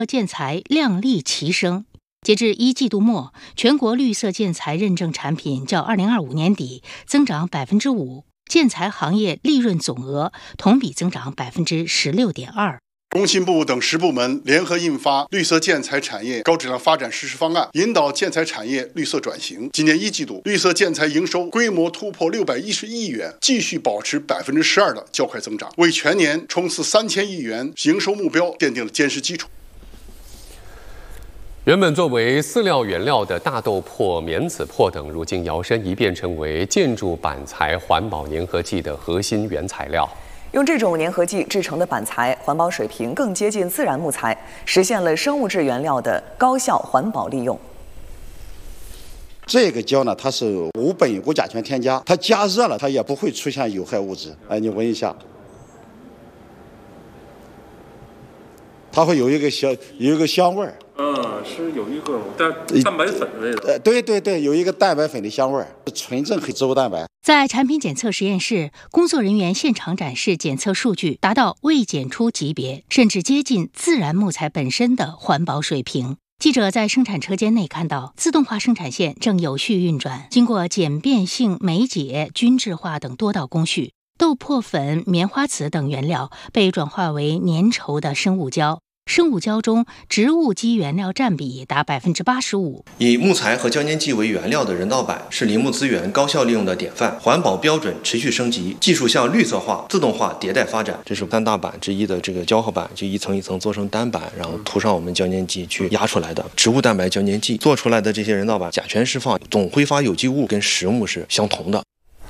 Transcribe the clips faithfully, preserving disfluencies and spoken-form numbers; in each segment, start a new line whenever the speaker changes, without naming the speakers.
建材亮丽齐升。截至一季度末，全国绿色建材认证产品较二零二五年底增长百分之五，建材行业利润总额同比增长百分之十六点二。
工信部等十部门联合印发《绿色建材产业高质量发展实施方案》，引导建材产业绿色转型。今年一季度，绿色建材营收规模突破六百一十亿元，继续保持百分之十二的较快增长，为全年冲刺三千亿元营收目标奠定了坚实基础。
原本作为饲料原料的大豆粕、棉籽粕等，如今摇身一变成为建筑板材环保粘合剂的核心原材料。
用这种粘合剂制成的板材，环保水平更接近自然木材，实现了生物质原料的高效环保利用。
这个胶呢，它是无苯无甲醛添加，它加热了它也不会出现有害物质。哎，你闻一下，它会有一个小有一个香味儿。
嗯，是有一个蛋蛋白粉味的。
呃，对对对，有一个蛋白粉的香味儿，纯正植物蛋白。
在产品检测实验室，工作人员现场展示检测数据达到未检出级别，甚至接近自然木材本身的环保水平。记者在生产车间内看到，自动化生产线正有序运转，经过简便性酶解、均质化等多道工序，豆粕粉、棉花籽等原料被转化为粘稠的生物胶。生物胶中植物基原料占比达百分之八十五。
以木材和胶粘剂为原料的人造板是林木资源高效利用的典范，环保标准持续升级，技术向绿色化、自动化迭代发展。这是三大板之一的这个胶合板，就一层一层做成单板，然后涂上我们胶粘剂去压出来的植物蛋白胶粘剂做出来的这些人造板，甲醛释放、总挥发有机物跟实木是相同的。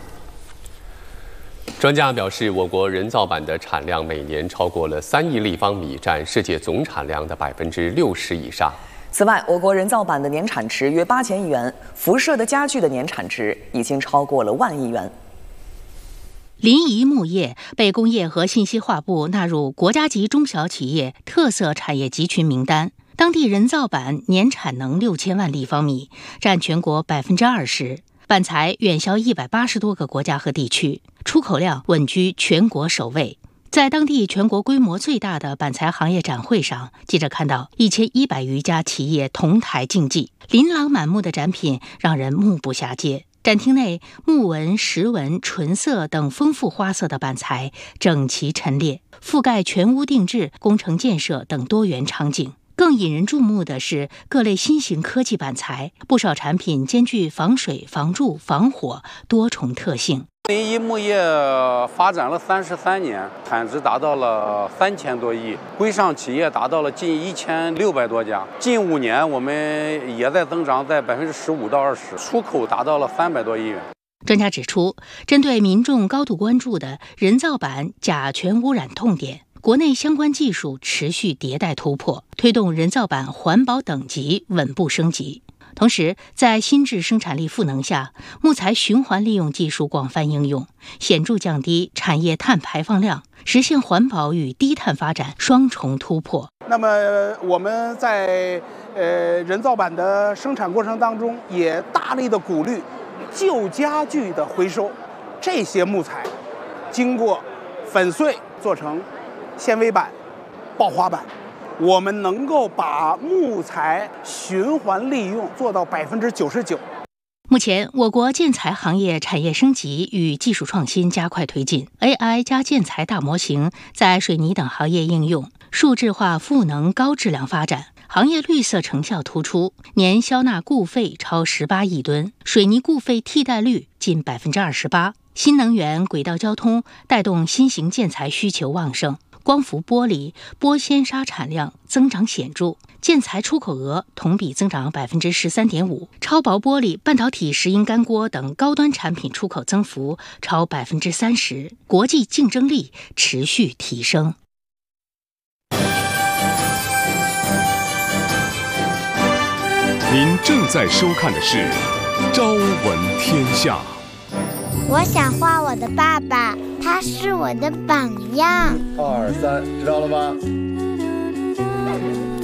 专家表示，我国人造板的产量每年超过了三亿立方米，占世界总产量的百分之六十以上。
此外，我国人造板的年产值约八千亿元，辐射的家具的年产值已经超过了万亿元。
临沂木业被工业和信息化部纳入国家级中小企业特色产业集群名单，当地人造板年产能六千万立方米，占全国百分之二十。板材远销一百八十多个国家和地区，出口量稳居全国首位。在当地全国规模最大的板材行业展会上，记者看到一千一百余家企业同台竞技，琳琅满目的展品让人目不暇接。展厅内，木纹、石纹、纯色等丰富花色的板材整齐陈列，覆盖全屋定制、工程建设等多元场景。更引人注目的是各类新型科技板材，不少产品兼具防水、防蛀、防火多重特性。
临沂木业发展了三十三年，产值达到了三千多亿，规上企业达到了近一千六百多家。近五年我们也在增长，在百分之十五到二十，出口达到了三百多亿元。
专家指出，针对民众高度关注的人造板甲醛污染痛点，国内相关技术持续迭代突破，推动人造板环保等级稳步升级。同时，在新质生产力赋能下，木材循环利用技术广泛应用，显著降低产业碳排放量，实现环保与低碳发展双重突破。
那么我们在呃人造板的生产过程当中，也大力的鼓励旧家具的回收，这些木材经过粉碎做成纤维板、爆花板，我们能够把木材循环利用做到百分之九十九。
目前，我国建材行业产业升级与技术创新加快推进 ，A I 加建材大模型在水泥等行业应用，数字化赋能高质量发展，行业绿色成效突出，年销纳固废超十八亿吨，水泥固废替代率近百分之二十八。新能源、轨道交通带动新型建材需求旺盛。光伏玻璃、玻纤纱产量增长显著，建材出口额同比增长百分之十三点五，超薄玻璃、半导体石英干锅等高端产品出口增幅超百分之三十，国际竞争力持续提升。
您正在收看的是《朝闻天下》。
我想画我的爸爸，他是我的榜样。
二三，知道了吗？